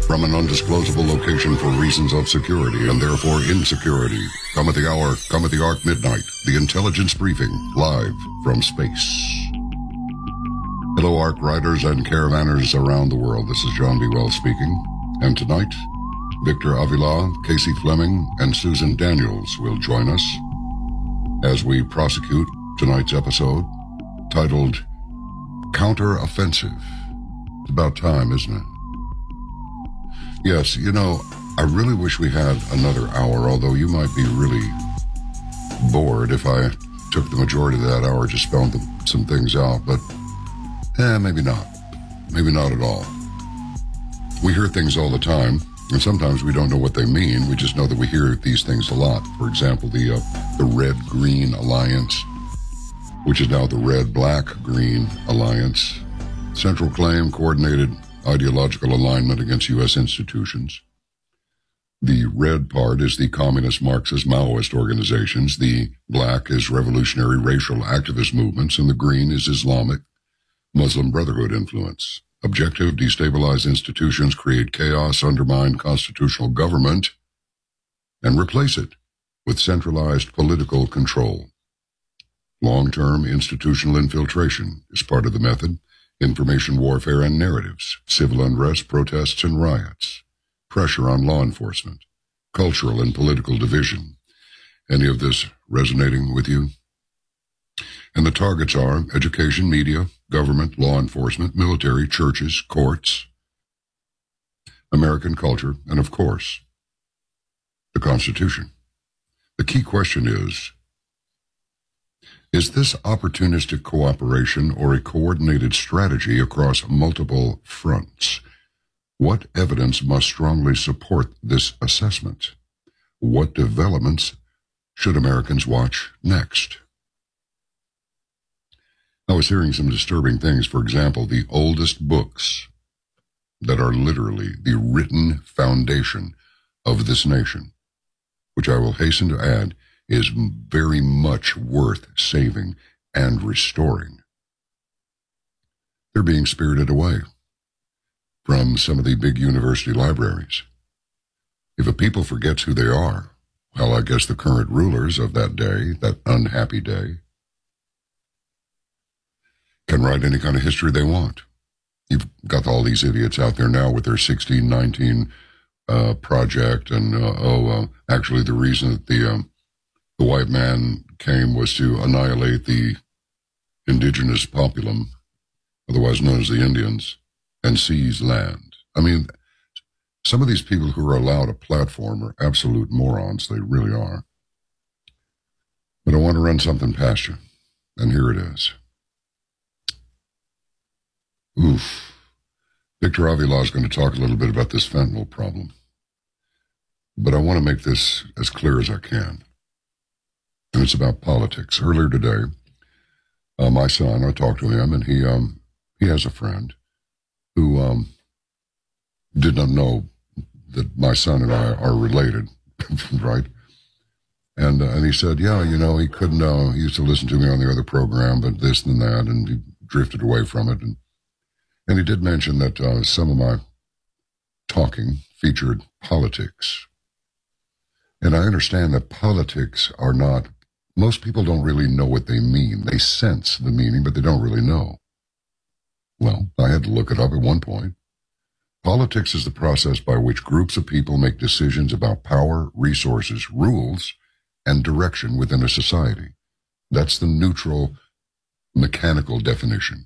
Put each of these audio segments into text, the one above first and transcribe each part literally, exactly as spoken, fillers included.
From an undisclosable location for reasons of security and therefore insecurity. Come at the hour, come at the arc midnight. The intelligence briefing, live from space. Hello, Ark riders and caravanners around the world. This is John B. Wells speaking. And tonight, Victor Avila, Casey Fleming, and Susan Daniels will join us as we prosecute tonight's episode titled Counter-Offensive. It's about time, isn't it? Yes, you know, I really wish we had another hour, although you might be really bored if I took the majority of that hour to spell some things out, but eh, maybe not. Maybe not at all. We hear things all the time, and sometimes we don't know what they mean. We just know that we hear these things a lot. For example, the uh, the Red-Green Alliance, which is now the Red-Black-Green Alliance. Central claim, coordinated ideological alignment against U S institutions. The red part is the communist, Marxist, Maoist organizations. The black is revolutionary racial activist movements, and the green is Islamic, Muslim Brotherhood influence. Objective, destabilize institutions, create chaos, undermine constitutional government, and replace it with centralized political control. Long-term institutional infiltration is part of the method. Information warfare and narratives, civil unrest, protests, and riots, pressure on law enforcement, cultural and political division. Any of this resonating with you? And the targets are education, media, government, law enforcement, military, churches, courts, American culture, and of course, the Constitution. The key question is, is this opportunistic cooperation or a coordinated strategy across multiple fronts? What evidence must strongly support this assessment? What developments should Americans watch next? I was hearing some disturbing things. For example, the oldest books that are literally the written foundation of this nation, which I will hasten to add, is very much worth saving and restoring. They're being spirited away from some of the big university libraries. If a people forgets who they are, well, I guess the current rulers of that day, that unhappy day, can write any kind of history they want. You've got all these idiots out there now with their sixteen nineteen uh, project, and uh, oh, uh, actually the reason that the um, The white man came was to annihilate the indigenous populum, otherwise known as the Indians, and seize land. I mean, some of these people who are allowed a platform are absolute morons. They really are. But I want to run something past you, and here it is. Oof. Victor Avila is going to talk a little bit about this fentanyl problem. But I want to make this as clear as I can. And it's about politics. Earlier today, uh, my son, I talked to him, and he um, he has a friend who um, did not know that my son and I are related, right? And uh, and he said, yeah, you know, he couldn't, uh, he used to listen to me on the other program, but this and that, and he drifted away from it. And, and he did mention that uh, some of my talking featured politics. And I understand that politics are not, most people don't really know what they mean. They sense the meaning, but they don't really know. Well, I had to look it up at one point. Politics is the process by which groups of people make decisions about power, resources, rules, and direction within a society. That's the neutral, mechanical definition.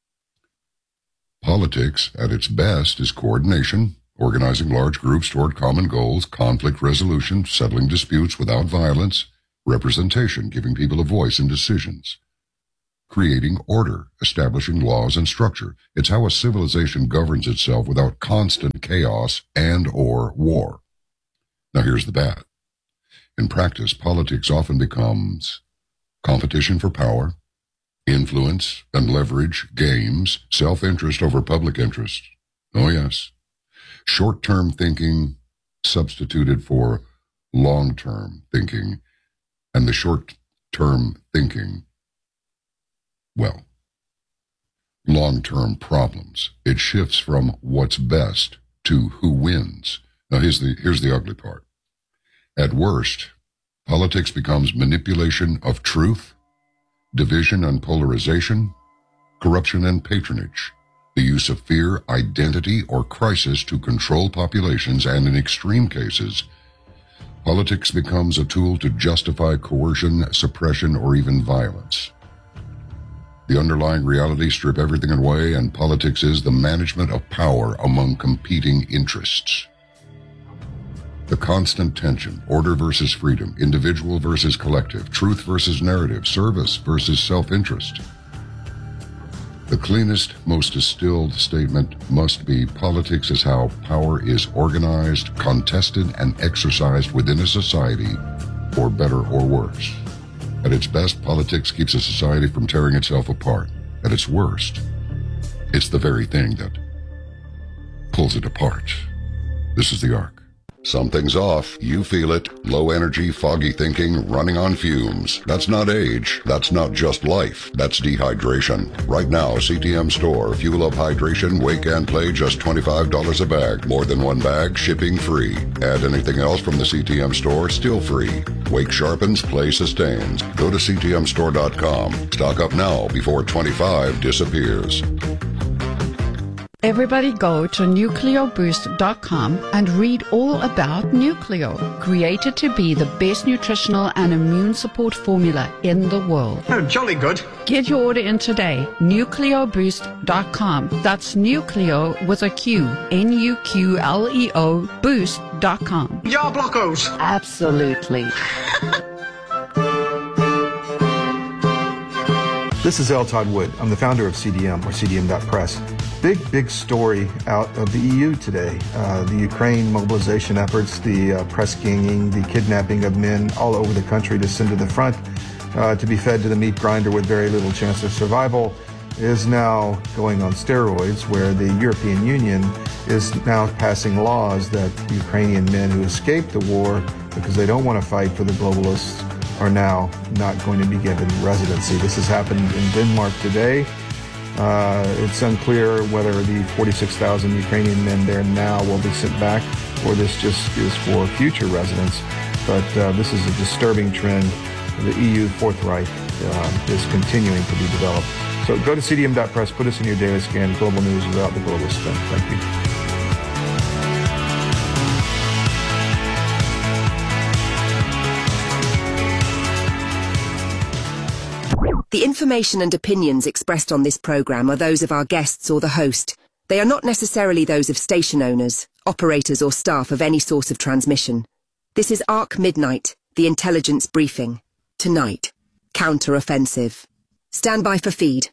Politics, at its best, is coordination, organizing large groups toward common goals, conflict resolution, settling disputes without violence, representation, giving people a voice in decisions, creating order, establishing laws and structure. It's how a civilization governs itself without constant chaos and or war. Now here's the bad. In practice, politics often becomes competition for power, influence and leverage games, self-interest over public interest. Oh yes. Short-term thinking substituted for long-term thinking, and the short-term thinking, well, long-term problems. It shifts from what's best to who wins. Now, here's the, here's the ugly part. At worst, politics becomes manipulation of truth, division and polarization, corruption and patronage, the use of fear, identity, or crisis to control populations, and in extreme cases, politics becomes a tool to justify coercion, suppression, or even violence. The underlying realities strip everything away, and politics is the management of power among competing interests. The constant tension, order versus freedom, individual versus collective, truth versus narrative, service versus self-interest. The cleanest, most distilled statement must be politics is how power is organized, contested, and exercised within a society, for better or worse. At its best, politics keeps a society from tearing itself apart. At its worst, it's the very thing that pulls it apart. This is the Ark. Something's off. You feel it. Low energy, foggy thinking, running on fumes. That's not age. That's not just life. That's dehydration. Right now, C T M Store. Fuel up hydration, wake and play, just twenty-five dollars a bag. More than one bag, shipping free. Add anything else from the C T M Store, still free. Wake sharpens, play sustains. Go to C T M store dot com. Stock up now before twenty-five disappears. Everybody go to nucleo boost dot com and read all about Nucleo, created to be the best nutritional and immune support formula in the world. Oh, jolly good. Get your order in today, nucleo boost dot com. That's Nucleo with a Q, N U Q L E O, boost dot com. Ya blockos. Absolutely. This is L. Todd Wood. I'm the founder of C D M, or C D M dot press. Big, big story out of the E U today. Uh, the Ukraine mobilization efforts, the uh, press ganging, the kidnapping of men all over the country to send to the front uh, to be fed to the meat grinder with very little chance of survival is now going on steroids, where the European Union is now passing laws that Ukrainian men who escaped the war because they don't want to fight for the globalists are now not going to be given residency. This has happened in Denmark today. Uh, it's unclear whether the forty-six thousand Ukrainian men there now will be sent back, or this just is for future residents. But uh, this is a disturbing trend. The E U Fourth Reich uh, is continuing to be developed. So go to C D M dot press, put us in your daily scan, global news without the global spin. Thank you. The information and opinions expressed on this program are those of our guests or the host. They are not necessarily those of station owners, operators or staff of any source of transmission. This is Ark Midnight, the intelligence briefing. Tonight, counter-offensive. Stand by for feed.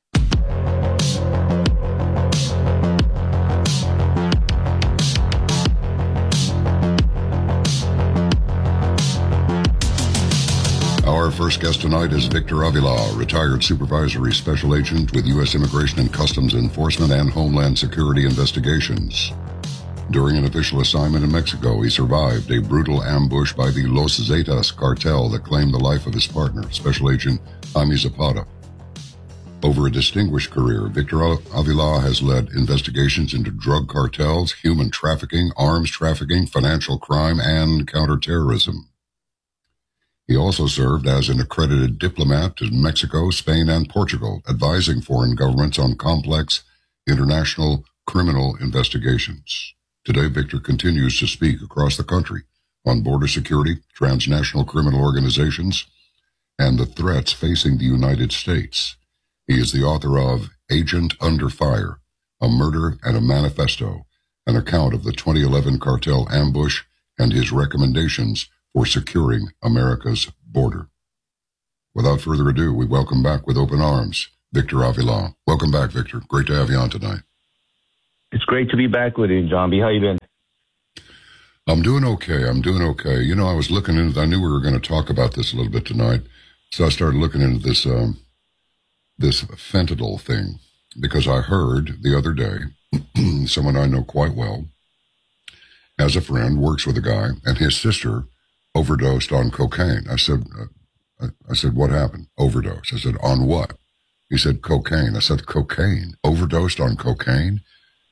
Our first guest tonight is Victor Avila, retired supervisory special agent with U S Immigration and Customs Enforcement and Homeland Security Investigations. During an official assignment in Mexico, he survived a brutal ambush by the Los Zetas cartel that claimed the life of his partner, Special Agent Jaime Zapata. Over a distinguished career, Victor Avila has led investigations into drug cartels, human trafficking, arms trafficking, financial crime, and counterterrorism. He also served as an accredited diplomat in Mexico, Spain, and Portugal, advising foreign governments on complex international criminal investigations. Today, Victor continues to speak across the country on border security, transnational criminal organizations, and the threats facing the United States. He is the author of Agent Under Fire, A Murder and a Manifesto, an account of the twenty eleven cartel ambush and his recommendations for securing America's border. Without further ado, we welcome back with open arms, Victor Avila. Welcome back, Victor. Great to have you on tonight. It's great to be back with you, John B. How you been? I'm doing okay. I'm doing okay. You know, I was looking into, I knew we were going to talk about this a little bit tonight, so I started looking into this, um, this fentanyl thing, because I heard the other day, someone I know quite well, as a friend, works with a guy, and his sister overdosed on cocaine. I said, uh, I said, what happened? Overdose. I said, on what? He said, cocaine. I said, cocaine? Overdosed on cocaine?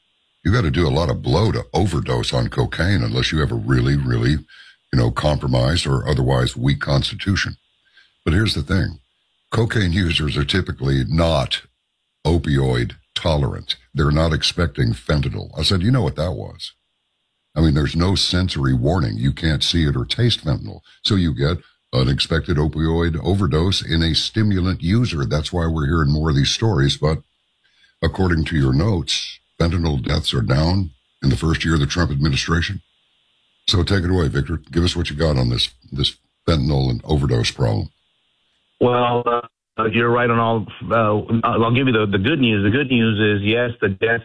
You got to do a lot of blow to overdose on cocaine unless you have a really, really, you know, compromised or otherwise weak constitution. But here's the thing. Cocaine users are typically not opioid tolerant. They're not expecting fentanyl. I said, you know what that was? I mean, there's no sensory warning. You can't see it or taste fentanyl. So you get unexpected opioid overdose in a stimulant user. That's why we're hearing more of these stories. But according to your notes, fentanyl deaths are down in the first year of the Trump administration. So take it away, Victor. Give us what you got on this this fentanyl and overdose problem. Well, uh, you're right on all. Uh, I'll give you the, the good news. The good news is, yes, the deaths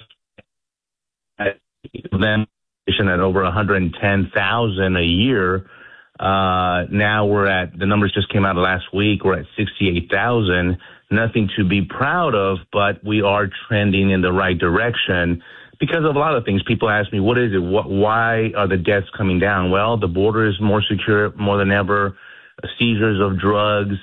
then at over one hundred ten thousand a year. Uh, now we're at, the numbers just came out last week, we're at sixty-eight thousand. Nothing to be proud of, but we are trending in the right direction because of a lot of things. People ask me, what is it? What, why are the deaths coming down? Well, the border is more secure more than ever. Seizures of drugs,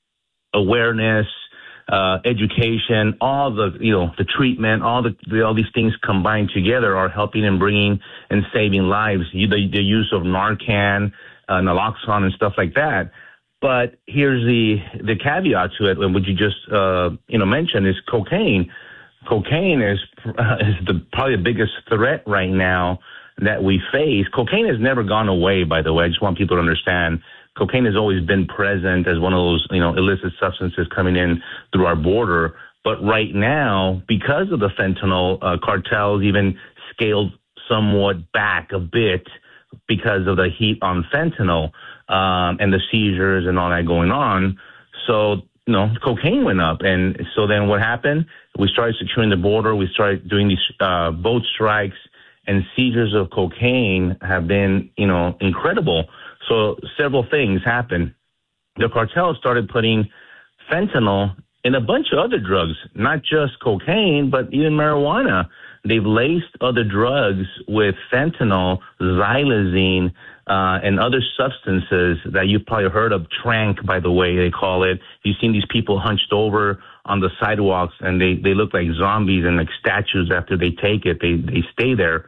awareness, uh, education, all the, you know, the treatment, all the, the, all these things combined together are helping and bringing and saving lives. The, the use of Narcan, uh, naloxone and stuff like that. But here's the, the caveat to it, what you just, uh, you know, mentioned is cocaine. Cocaine is, uh, is the, probably the biggest threat right now that we face. Cocaine has never gone away, by the way. I just want people to understand. Cocaine has always been present as one of those, you know, illicit substances coming in through our border. But right now, because of the fentanyl, uh, cartels even scaled somewhat back a bit because of the heat on fentanyl, um, and the seizures and all that going on. So, you know, cocaine went up. And so then what happened? We started securing the border. We started doing these uh, boat strikes, and seizures of cocaine have been, you know, incredible. So several things happened. The cartel started putting fentanyl in a bunch of other drugs, not just cocaine, but even marijuana. They've laced other drugs with fentanyl, xylazine, uh, and other substances that you've probably heard of. Trank, by the way, they call it. You've seen these people hunched over on the sidewalks, and they, they look like zombies and like statues after they take it. They, they stay there.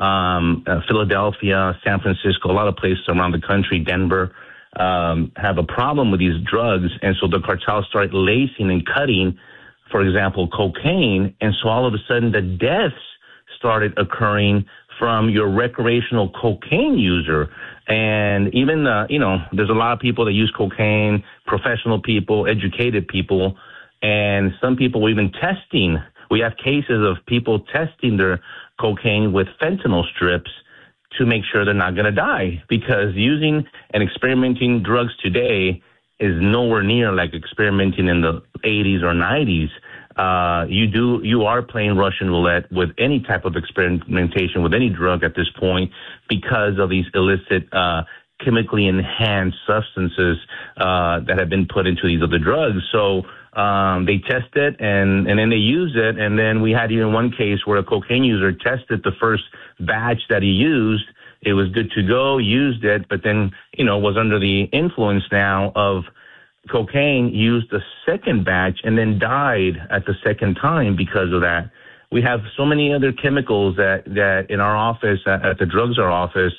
Um, uh, Philadelphia, San Francisco, a lot of places around the country, Denver, um, have a problem with these drugs. And so the cartels started lacing and cutting, for example, cocaine. And so all of a sudden the deaths started occurring from your recreational cocaine user. And even, uh, you know, there's a lot of people that use cocaine, professional people, educated people, and some people were even testing. We have cases of people testing their cocaine with fentanyl strips to make sure they're not going to die, because using and experimenting drugs today is nowhere near like experimenting in the eighties or nineties. Uh, you do, you are playing Russian roulette with any type of experimentation with any drug at this point because of these illicit, uh, chemically enhanced substances, uh, that have been put into these other drugs. So, Um, they test it and, and then they use it. And then we had even one case where a cocaine user tested the first batch that he used. It was good to go, used it, but then, you know, was under the influence now of cocaine, used the second batch and then died at the second time because of that. We have so many other chemicals that, that in our office, at, at the drugs our office,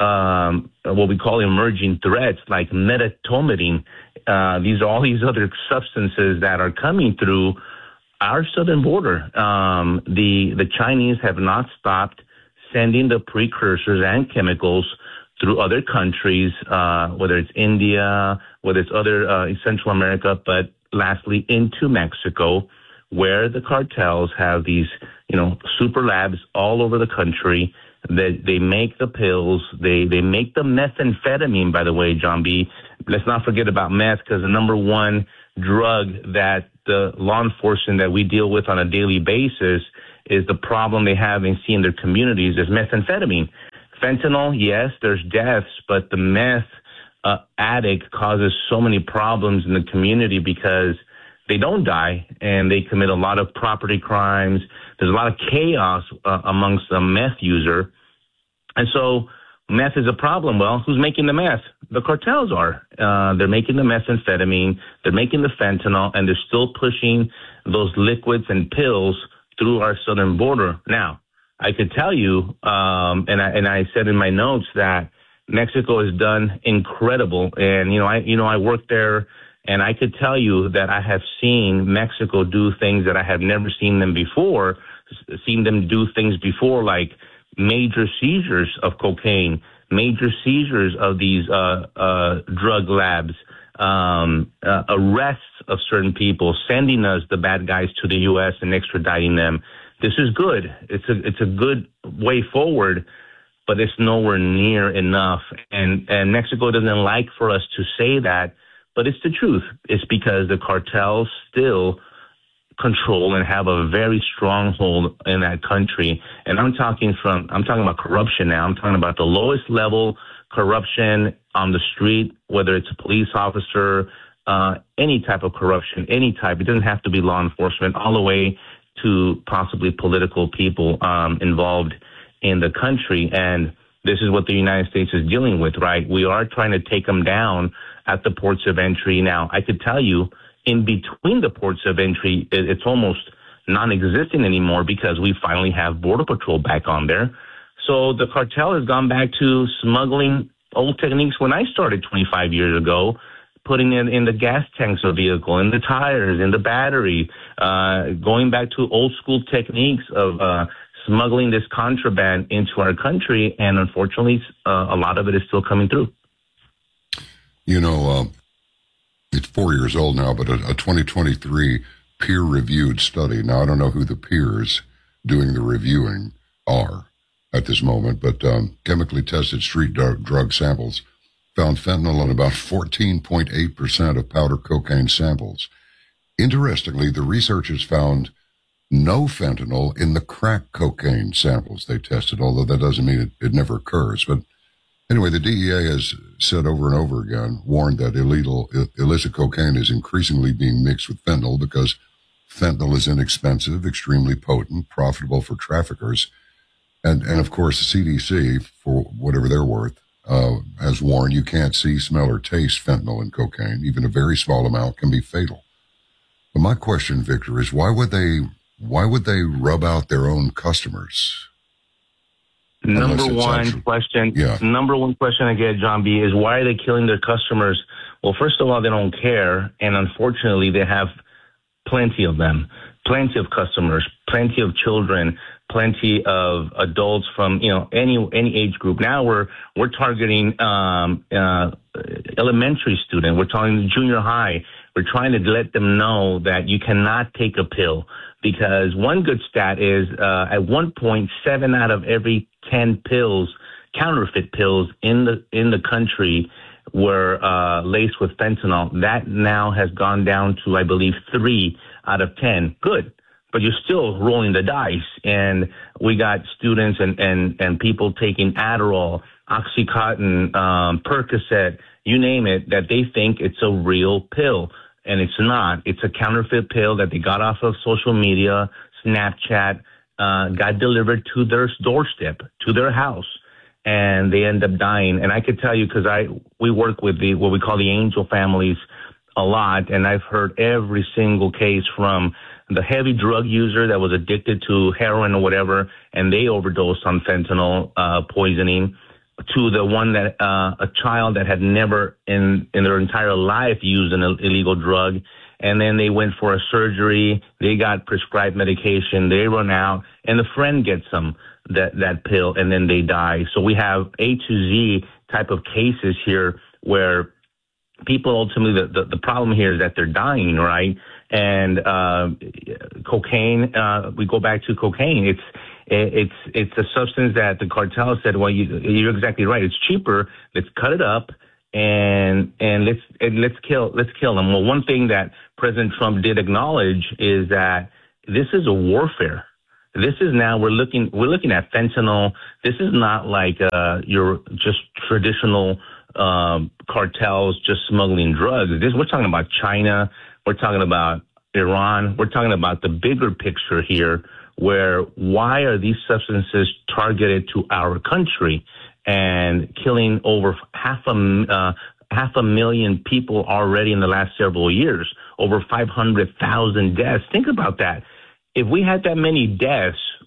um, what we call emerging threats like methamphetamine. Uh, these are all these other substances that are coming through our southern border. Um, the the Chinese have not stopped sending the precursors and chemicals through other countries, uh, whether it's India, whether it's other uh, Central America, but lastly into Mexico, where the cartels have these, you know, super labs all over the country. That they make the pills, they they make the methamphetamine, by the way, John B. Let's not forget about meth, because the number one drug that the law enforcement that we deal with on a daily basis is the problem they have in seeing their communities is methamphetamine. Fentanyl, yes, there's deaths, but the meth uh, addict causes so many problems in the community because they don't die and they commit a lot of property crimes. There's a lot of chaos uh, amongst the meth user. And so meth is a problem. Well, who's making the meth? The cartels are. Uh, they're making the methamphetamine, they're making the fentanyl, and they're still pushing those liquids and pills through our southern border. Now, I could tell you, um, and I and I said in my notes that Mexico has done incredible. And you know, I you know I worked there, and I could tell you that I have seen Mexico do things that I have never seen them before. Seen them do things before, like major seizures of cocaine, major seizures of these uh, uh, drug labs, um, uh, arrests of certain people, sending us, the bad guys, to the U S and extraditing them. This is good. It's a it's a good way forward, but it's nowhere near enough. And and Mexico doesn't like for us to say that, but it's the truth. It's because the cartels still control and have a very strong hold in that country. And I'm talking from, I'm talking about corruption now. I'm talking about the lowest level corruption on the street, whether it's a police officer, uh, any type of corruption, any type. It doesn't have to be law enforcement, all the way to possibly political people um, involved in the country. And this is what the United States is dealing with, right? We are trying to take them down at the ports of entry. Now, I could tell you, in between the ports of entry, it's almost non-existent anymore because we finally have Border Patrol back on there. So the cartel has gone back to smuggling old techniques when I started twenty-five years ago, putting it in the gas tanks of the vehicle, in the tires, in the battery, uh, going back to old school techniques of uh, smuggling this contraband into our country. And unfortunately, uh, a lot of it is still coming through. You know, uh, it's four years old now, but a, a twenty twenty-three peer-reviewed study. Now, I don't know who the peers doing the reviewing are at this moment, but um, chemically tested street drug, drug samples found fentanyl in about fourteen point eight percent of powder cocaine samples. Interestingly, the researchers found no fentanyl in the crack cocaine samples they tested, although that doesn't mean it, it never occurs. But anyway, the D E A has said over and over again, warned that illegal, illicit cocaine is increasingly being mixed with fentanyl because fentanyl is inexpensive, extremely potent, profitable for traffickers. And, and of course, the C D C, for whatever they're worth, uh, has warned you can't see, smell, or taste fentanyl in cocaine. Even a very small amount can be fatal. But my question, Victor, is why would they, why would they rub out their own customers? Number one actually, question, yeah. number one question I get, John B, is why are they killing their customers? Well, first of all, they don't care. And unfortunately, they have plenty of them, plenty of customers, plenty of children, plenty of adults from, you know, any, any age group. Now we're, we're targeting, um, uh, elementary student. We're targeting junior high. We're trying to let them know that you cannot take a pill. Because one good stat is uh, at one point, seven out of every ten pills, counterfeit pills in the in the country, were uh, laced with fentanyl. That now has gone down to, I believe, three out of ten. Good, but you're still rolling the dice. And we got students and and and people taking Adderall, OxyContin, um, Percocet, you name it, that they think it's a real pill. And it's not. It's a counterfeit pill that they got off of social media, Snapchat, uh, got delivered to their doorstep, to their house, and they end up dying. And I could tell you, because I we work with the what we call the angel families a lot, and I've heard every single case from the heavy drug user that was addicted to heroin or whatever, and they overdosed on fentanyl uh, poisoning, to the one that uh, a child that had never in in their entire life used an illegal drug, and then they went for a surgery, they got prescribed medication, they run out, and the friend gets them that that pill, and then they die. So we have A to Z type of cases here where people ultimately, the, the, the problem here is that they're dying, right? And uh, cocaine, uh, we go back to cocaine. It's It's it's a substance that the cartel said, well, you, you're exactly right. It's cheaper. Let's cut it up and and let's and let's kill let's kill them. Well, one thing that President Trump did acknowledge is that this is a warfare. This is now we're looking we're looking at fentanyl. This is not like uh, your just traditional um, cartels just smuggling drugs. This we're talking about China. We're talking about Iran. We're talking about the bigger picture here, where why are these substances targeted to our country and killing over half a, uh, half a million people already in the last several years, over five hundred thousand deaths? Think about that. If we had that many deaths,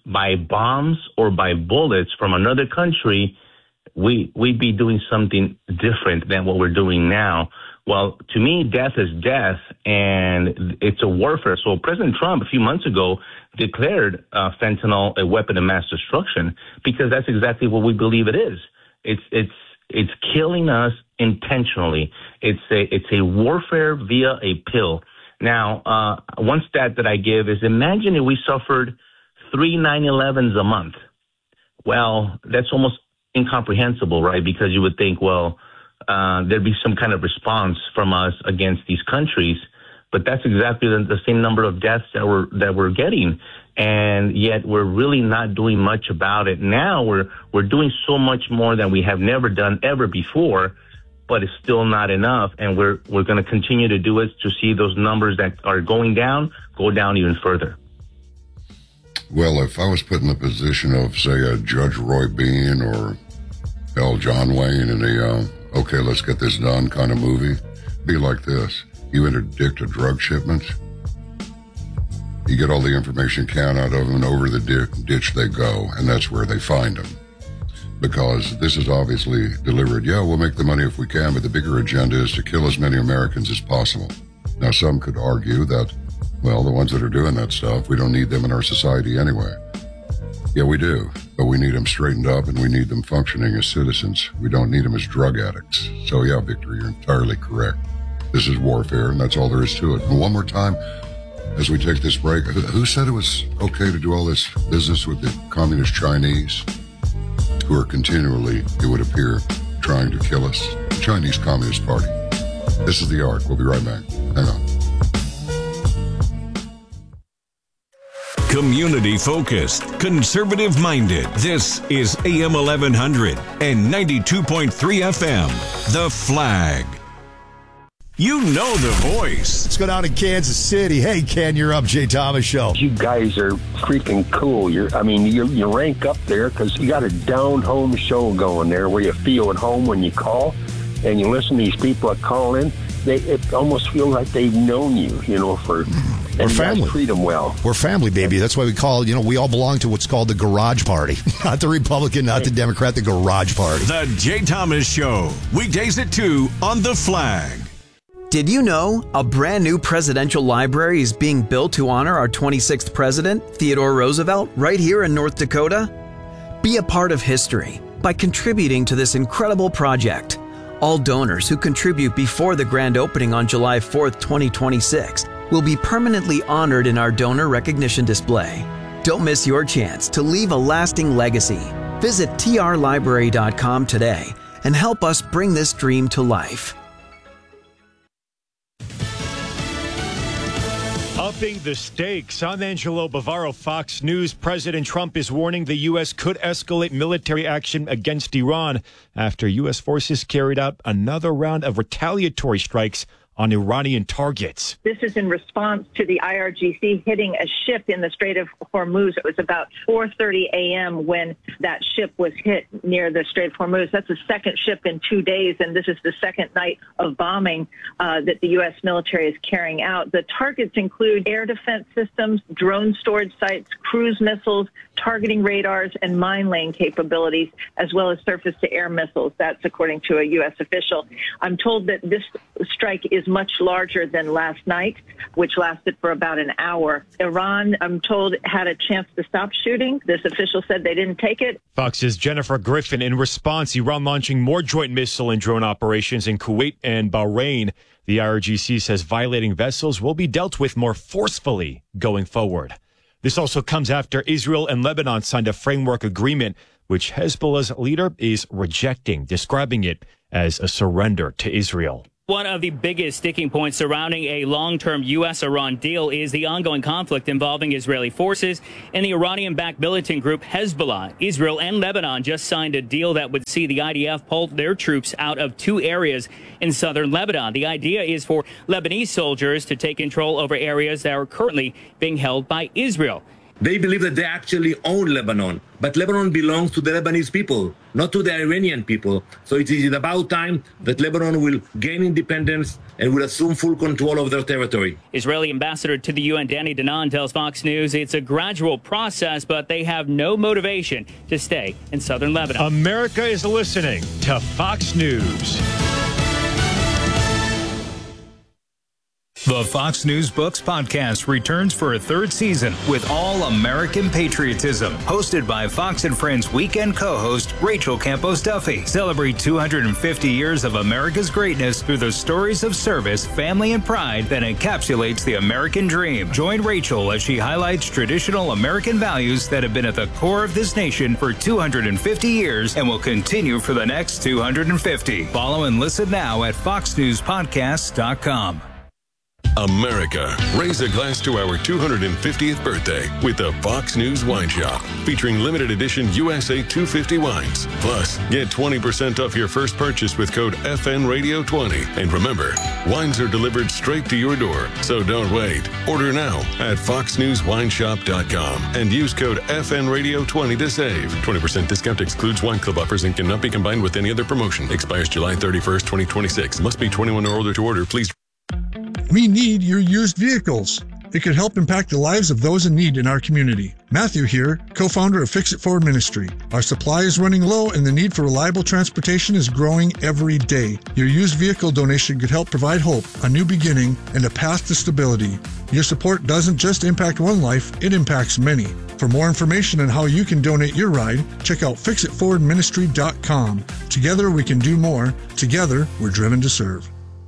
by bombs or by bullets from another country, we, we'd be doing something different than what we're doing now. Well, to me, death is death, and it's a warfare. So President Trump, a few months ago, declared uh, fentanyl a weapon of mass destruction, because that's exactly what we believe it is. It's it's it's killing us intentionally. It's a it's a warfare via a pill. Now, uh, one stat that I give is, imagine if we suffered three nine elevens a month. Well, that's almost incomprehensible, right? Because you would think, well, Uh, there'd be some kind of response from us against these countries, but that's exactly the, the same number of deaths that we're that we're getting, and yet we're really not doing much about it. Now we're we're doing so much more than we have never done ever before, but it's still not enough, and we're we're going to continue to do it to see those numbers that are going down go down even further. Well, if I was put in the position of, say, a Judge Roy Bean or L. John Wayne in a uh, okay, let's get this done kind of movie, be like this. You interdict a drug shipment, you get all the information can out of them, and over the di- ditch they go, and that's where they find them. Because this is obviously delivered, yeah, we'll make the money if we can, but the bigger agenda is to kill as many Americans as possible. Now, some could argue that, well, the ones that are doing that stuff, we don't need them in our society anyway. Yeah, we do, but we need them straightened up, and we need them functioning as citizens. We don't need them as drug addicts. So yeah, Victor, you're entirely correct. This is warfare, and that's all there is to it. And one more time, as we take this break, who said it was okay to do all this business with the communist Chinese, who are continually, it would appear, trying to kill us? The Chinese Communist Party. This is The Arc. We'll be right back. Hang on. Community-focused, conservative-minded. This is A M eleven hundred and ninety-two point three F M. The Flag. You know the voice. Let's go down to Kansas City. Hey, Ken, you're up. Jay Thomas Show. You guys are freaking cool. You're, I mean, you you rank up there because you got a down-home show going there where you feel at home when you call, and you listen to these people that call in. They it almost feels like they've known you, you know, for. We're and family. Treat them well. We're family, baby. That's why we call, you know, we all belong to what's called the Garage Party. Not the Republican, not the Democrat, the Garage Party. The Jay Thomas Show. Weekdays at two on The Flag. Did you know a brand new presidential library is being built to honor our twenty-sixth president, Theodore Roosevelt, right here in North Dakota? Be a part of history by contributing to this incredible project. All donors who contribute before the grand opening on July fourth, twenty twenty-six will be permanently honored in our donor recognition display. Don't miss your chance to leave a lasting legacy. Visit T R library dot com today and help us bring this dream to life. Upping the stakes. I'm Angelo Bavaro, Fox News. President Trump is warning the U S could escalate military action against Iran after U S forces carried out another round of retaliatory strikes on Iranian targets. This is in response to the I R G C hitting a ship in the Strait of Hormuz. It was about four thirty a.m. when that ship was hit near the Strait of Hormuz. That's the second ship in two days, and this is the second night of bombing uh, that the U S military is carrying out. The targets include air defense systems, drone storage sites, cruise missiles, targeting radars, and mine laying capabilities, as well as surface-to-air missiles. That's according to a U S official. I'm told that this strike is much larger than last night, which lasted for about an hour. Iran, I'm told, had a chance to stop shooting. This official said they didn't take it. Fox's Jennifer Griffin. In response, Iran launching more joint missile and drone operations in Kuwait and Bahrain. The I R G C says violating vessels will be dealt with more forcefully going forward. This also comes after Israel and Lebanon signed a framework agreement, which Hezbollah's leader is rejecting, describing it as a surrender to Israel. One of the biggest sticking points surrounding a long-term U S Iran deal is the ongoing conflict involving Israeli forces and the Iranian-backed militant group Hezbollah. Israel and Lebanon just signed a deal that would see the I D F pull their troops out of two areas in southern Lebanon. The idea is for Lebanese soldiers to take control over areas that are currently being held by Israel. They believe that they actually own Lebanon, but Lebanon belongs to the Lebanese people, not to the Iranian people. So it is about time that Lebanon will gain independence and will assume full control of their territory. Israeli ambassador to the U N, Danny Danon, tells Fox News it's a gradual process, but they have no motivation to stay in southern Lebanon. America is listening to Fox News. The Fox News Books podcast returns for a third season with all American patriotism. Hosted by Fox and Friends weekend co-host Rachel Campos Duffy. Celebrate two hundred fifty years of America's greatness through the stories of service, family, and pride that encapsulates the American dream. Join Rachel as she highlights traditional American values that have been at the core of this nation for two hundred fifty years and will continue for the next two hundred fifty. Follow and listen now at fox news podcasts dot com. America, raise a glass to our two hundred fiftieth birthday with the Fox News Wine Shop, featuring limited edition U S A two fifty wines. Plus, get twenty percent off your first purchase with code F N Radio twenty. And remember, wines are delivered straight to your door, so don't wait. Order now at fox news wine shop dot com and use code F N Radio twenty to save. twenty percent discount excludes wine club offers and cannot be combined with any other promotion. Expires July thirty-first, twenty twenty-six. Must be twenty-one or older to order. Please. We need your used vehicles. It could help impact the lives of those in need in our community. Matthew here, co-founder of Fix It Forward Ministry. Our supply is running low and the need for reliable transportation is growing every day. Your used vehicle donation could help provide hope, a new beginning, and a path to stability. Your support doesn't just impact one life, it impacts many. For more information on how you can donate your ride, check out fix it forward ministry dot com. Together we can do more. Together we're driven to serve.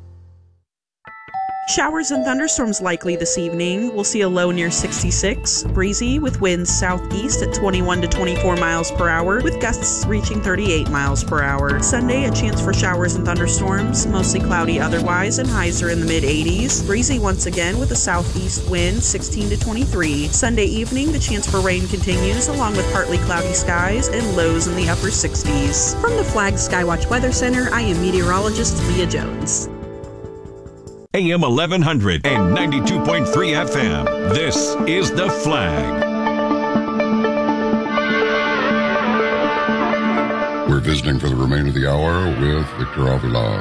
Showers and thunderstorms likely this evening. We'll see a low near sixty-six, breezy with winds southeast at twenty-one to twenty-four miles per hour, with gusts reaching thirty-eight miles per hour. Sunday, a chance for showers and thunderstorms, mostly cloudy otherwise, and highs are in the mid eighties. Breezy once again with a southeast wind, sixteen to twenty-three. Sunday evening, the chance for rain continues, along with partly cloudy skies and lows in the upper sixties. From the Flag Skywatch Weather Center, I am meteorologist Leah Jones. A M eleven hundred and ninety-two point three F M. This is The Flag. We're visiting for the remainder of the hour with Victor Avila.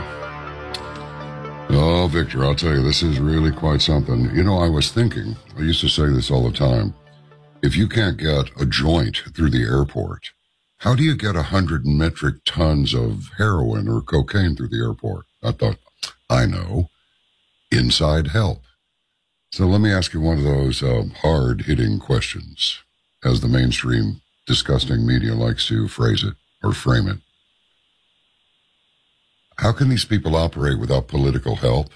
Oh, Victor, I'll tell you, this is really quite something. You know, I was thinking, I used to say this all the time, if you can't get a joint through the airport, how do you get one hundred metric tons of heroin or cocaine through the airport? I thought, I know. Inside help. So let me ask you one of those uh, hard-hitting questions, as the mainstream disgusting media likes to phrase it or frame it. How can these people operate without political help?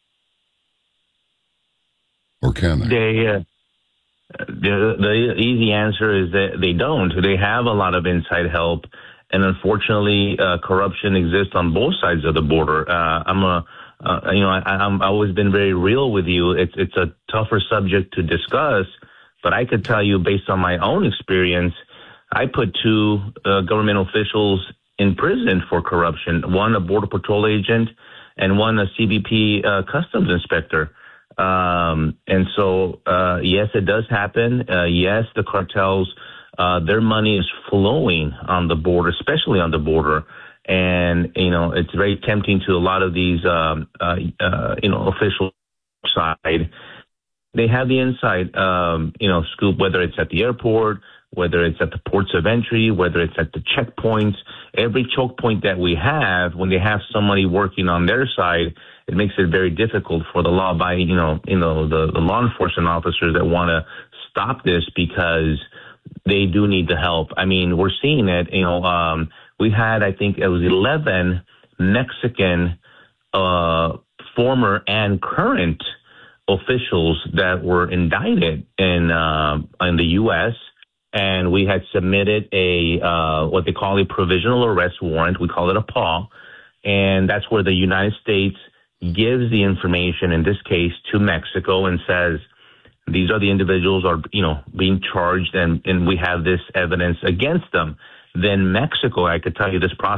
Or can they? They uh, the, the easy answer is that they don't. They have a lot of inside help, and unfortunately, uh, corruption exists on both sides of the border. Uh, I'm a Uh, you know, I, I'm I've always been very real with you. It's it's a tougher subject to discuss, but I could tell you based on my own experience, I put two uh, government officials in prison for corruption. One a border patrol agent, and one a C B P uh, customs inspector. Um, and so, uh, yes, it does happen. Uh, yes, the cartels, uh, their money is flowing on the border, especially on the border. And, you know, it's very tempting to a lot of these, um, uh, uh, you know, official side. They have the inside, um, you know, scoop, whether it's at the airport, whether it's at the ports of entry, whether it's at the checkpoints. Every choke point that we have, when they have somebody working on their side, it makes it very difficult for the law by, you know, you know, the, the law enforcement officers that want to stop this because they do need the help. I mean, we're seeing it, you know, um, we had, I think it was eleven Mexican uh, former and current officials that were indicted in uh, in the U S, and we had submitted a uh, what they call a provisional arrest warrant. We call it a P A W, and that's where the United States gives the information, in this case, to Mexico and says, these are the individuals are, you know, being charged, and, and we have this evidence against them. Then Mexico, I could tell you this process